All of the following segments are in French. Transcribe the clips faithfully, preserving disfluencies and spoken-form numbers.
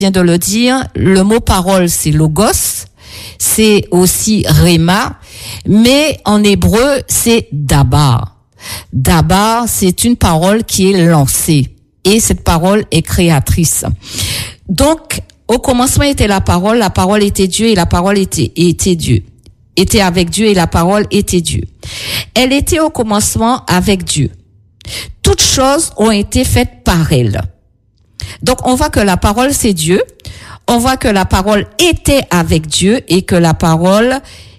viens de le dire, le mot parole, c'est logos, c'est aussi réma, mais en hébreu, c'est dabar. Dabar, c'est une parole qui est lancée, et cette parole est créatrice. Donc, au commencement était la parole, la parole était Dieu, et la parole était, était Dieu. Était avec Dieu, et la parole était Dieu. Elle était au commencement avec Dieu. Toutes choses ont été faites par elle. Donc, on voit que la parole, c'est Dieu. On voit que la parole était avec Dieu et que la parole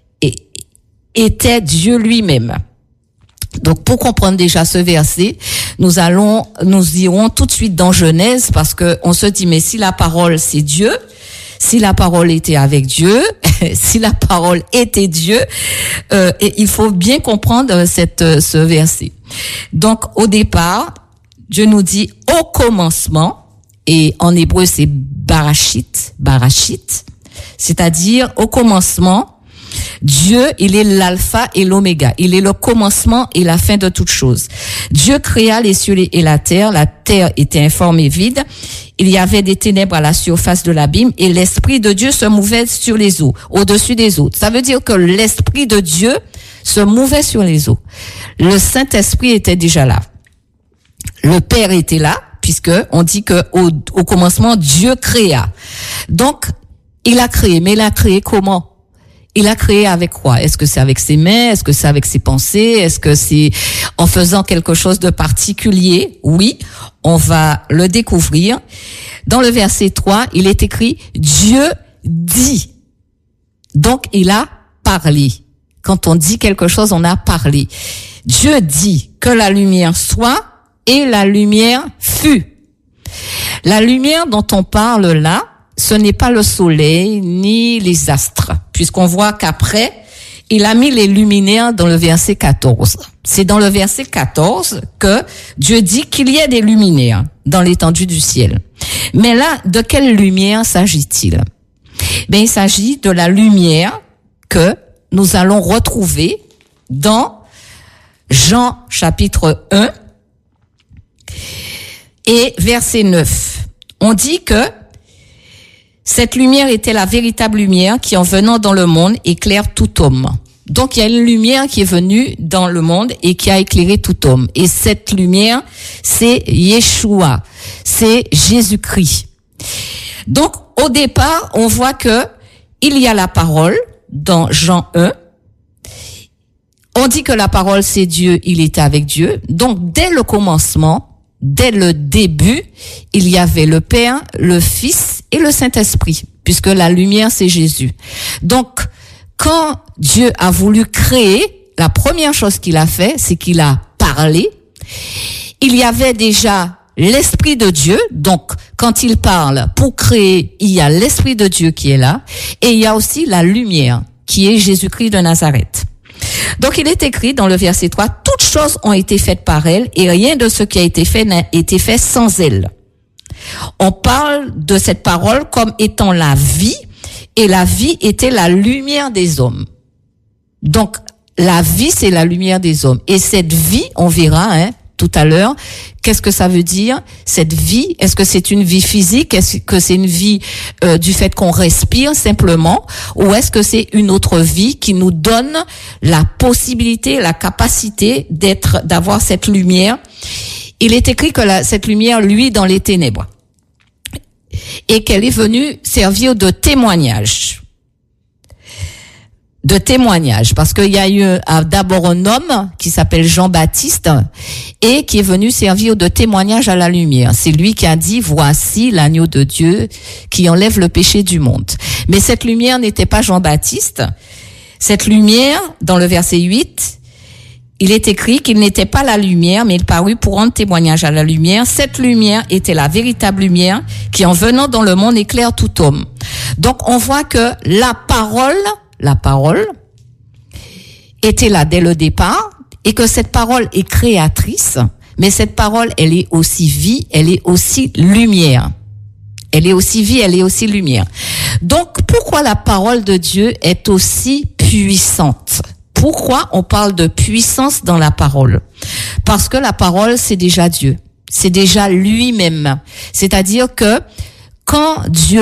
était Dieu lui-même. Donc, pour comprendre déjà ce verset, nous allons, nous irons tout de suite dans Genèse parce que on se dit, mais si la parole, c'est Dieu, si la parole était avec Dieu, si la parole était Dieu, euh, et il faut bien comprendre cette, ce verset. Donc, au départ, Dieu nous dit au commencement, et en hébreu c'est barachit, barachit, c'est-à-dire au commencement, Dieu, il est l'alpha et l'oméga. Il est le commencement et la fin de toutes choses. Dieu créa les cieux et la terre. La terre était informe et vide. Il y avait des ténèbres à la surface de l'abîme et l'Esprit de Dieu se mouvait sur les eaux, au-dessus des eaux. Ça veut dire que l'Esprit de Dieu se mouvait sur les eaux. Le Saint-Esprit était déjà là. Le Père était là, puisque on dit que au, au commencement, Dieu créa. Donc, il a créé. Mais il a créé comment? Il a créé avec quoi? Est-ce que c'est avec ses mains? Est-ce que c'est avec ses pensées? Est-ce que c'est en faisant quelque chose de particulier? Oui, on va le découvrir. Dans le verset trois, il est écrit « Dieu dit ». Donc, il a parlé. Quand on dit quelque chose, on a parlé. Dieu dit que la lumière soit et la lumière fut. La lumière dont on parle là, ce n'est pas le soleil ni les astres, puisqu'on voit qu'après, il a mis les luminaires dans le verset quatorze. C'est dans le verset quatorze que Dieu dit qu'il y a des luminaires dans l'étendue du ciel. Mais là, de quelle lumière s'agit-il? Ben, il s'agit de la lumière que nous allons retrouver dans Jean chapitre un et verset neuf. On dit que cette lumière était la véritable lumière qui, en venant dans le monde, éclaire tout homme. Donc, il y a une lumière qui est venue dans le monde et qui a éclairé tout homme. Et cette lumière, c'est Yeshua. C'est Jésus-Christ. Donc, au départ, on voit que il y a la parole dans Jean un. On dit que la parole, c'est Dieu, il était avec Dieu. Donc, dès le commencement, dès le début, il y avait le Père, le Fils et le Saint-Esprit, puisque la lumière, c'est Jésus. Donc, quand Dieu a voulu créer, la première chose qu'il a fait, c'est qu'il a parlé. Il y avait déjà l'Esprit de Dieu, donc quand il parle pour créer, il y a l'Esprit de Dieu qui est là, et il y a aussi la lumière, qui est Jésus-Christ de Nazareth. Donc, il est écrit dans le verset trois, « Toutes choses ont été faites par elle, et rien de ce qui a été fait n'a été fait sans elle. » On parle de cette parole comme étant la vie, et la vie était la lumière des hommes. Donc, la vie, c'est la lumière des hommes. Et cette vie, on verra hein, tout à l'heure, qu'est-ce que ça veut dire, cette vie? Est-ce que c'est une vie physique? Est-ce que c'est une vie euh, du fait qu'on respire simplement? Ou est-ce que c'est une autre vie qui nous donne la possibilité, la capacité d'être, d'avoir cette lumière? Il est écrit que la, cette lumière, lui, dans les ténèbres. Et qu'elle est venue servir de témoignage. De témoignage. Parce qu'il y a eu euh, d'abord un homme qui s'appelle Jean-Baptiste et qui est venu servir de témoignage à la lumière. C'est lui qui a dit, voici l'agneau de Dieu qui enlève le péché du monde. Mais cette lumière n'était pas Jean-Baptiste. Cette lumière, dans le verset huit, il est écrit qu'il n'était pas la lumière, mais il parut pour rendre témoignage à la lumière. Cette lumière était la véritable lumière qui, en venant dans le monde, éclaire tout homme. Donc, on voit que la parole, la parole, était là dès le départ et que cette parole est créatrice, mais cette parole, elle est aussi vie, elle est aussi lumière. Elle est aussi vie, elle est aussi lumière. Donc, pourquoi la parole de Dieu est aussi puissante? Pourquoi on parle de puissance dans la parole? Parce que la parole, c'est déjà Dieu. C'est déjà lui-même. C'est-à-dire que Quand Dieu